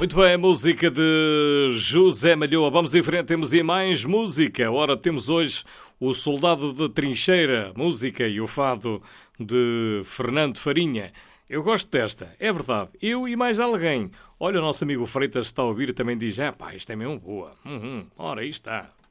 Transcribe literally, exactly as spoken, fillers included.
Muito bem, a música de José Malhoa. Vamos em frente, temos aí mais música. Ora, temos hoje o Soldado de Trincheira, música e o fado de Fernando Farinha. Eu gosto desta, é verdade. Eu e mais alguém. Olha, o nosso amigo Freitas está a ouvir e também diz, ah pá, isto é mesmo boa. Uhum. Ora, aí está.